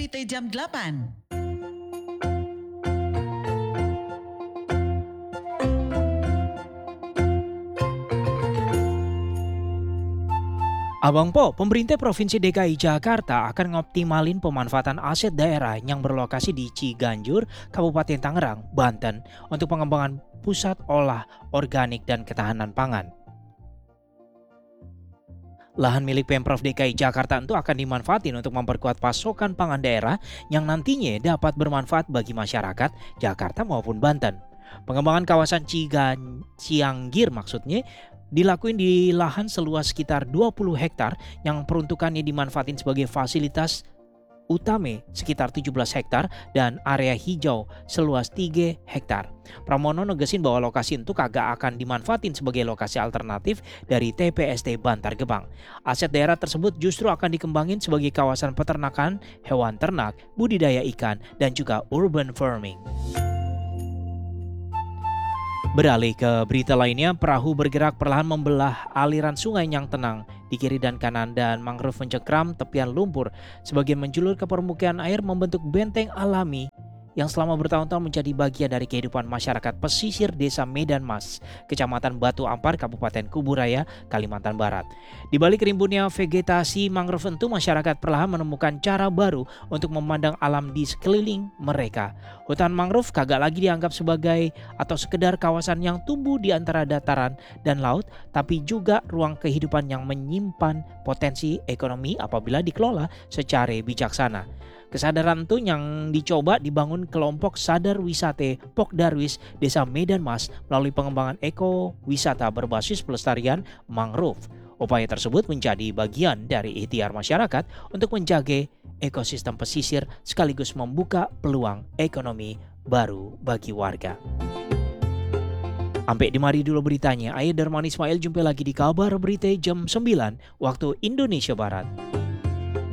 Berita Jam 8. Abang Po, pemerintah Provinsi DKI Jakarta akan ngoptimalin pemanfaatan aset daerah yang berlokasi di Ciganjur, Kabupaten Tangerang, Banten untuk pengembangan pusat olah organik dan ketahanan pangan. Lahan milik Pemprov DKI Jakarta itu akan dimanfaatin untuk memperkuat pasokan pangan daerah yang nantinya dapat bermanfaat bagi masyarakat Jakarta maupun Banten. Pengembangan kawasan Cianggir maksudnya dilakuin di lahan seluas sekitar 20 hektar yang peruntukannya dimanfaatin sebagai fasilitas utama sekitar 17 hektar dan area hijau seluas 3 hektar. Pramono negesin bahwa lokasi itu kagak akan dimanfaatin sebagai lokasi alternatif dari TPST Bantar Gebang. Aset daerah tersebut justru akan dikembangin sebagai kawasan peternakan, hewan ternak, budidaya ikan, dan juga urban farming. Beralih ke berita lainnya, perahu bergerak perlahan membelah aliran sungai yang tenang di kiri dan kanan dan mangrove mencekram tepian lumpur sebagian menjulur ke permukaan air membentuk benteng alami yang selama bertahun-tahun menjadi bagian dari kehidupan masyarakat pesisir Desa Medan Mas, Kecamatan Batu Ampar, Kabupaten Kuburaya, Kalimantan Barat. Di balik rimbunnya vegetasi mangrove itu, masyarakat perlahan menemukan cara baru untuk memandang alam di sekeliling mereka. Hutan mangrove kagak lagi dianggap sebagai atau sekedar kawasan yang tumbuh di antara dataran dan laut, tapi juga ruang kehidupan yang menyimpan potensi ekonomi apabila dikelola secara bijaksana. Kesadaran itu yang dicoba dibangun kelompok Sadar Wisate Pokdarwis Desa Medan Mas melalui pengembangan ekowisata berbasis pelestarian mangrove. Upaya tersebut menjadi bagian dari ikhtiar masyarakat untuk menjaga ekosistem pesisir sekaligus membuka peluang ekonomi baru bagi warga. Sampai di mari dulu beritanya. Ayah Darman Ismail, jumpa lagi di kabar berita jam 9 waktu Indonesia Barat.